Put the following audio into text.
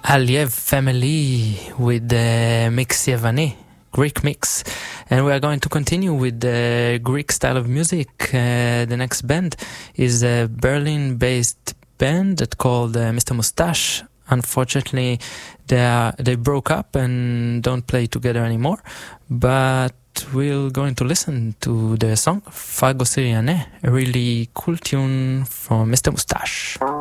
Aliev family with the Mix Yevani, Greek mix. And we are going to continue with the Greek style of music. The next band is a Berlin-based band that called Mr. Mustache. Unfortunately, they broke up and don't play together anymore. But we're going to listen to the song Fargo Siriane, a really cool tune from Mr. Mustache.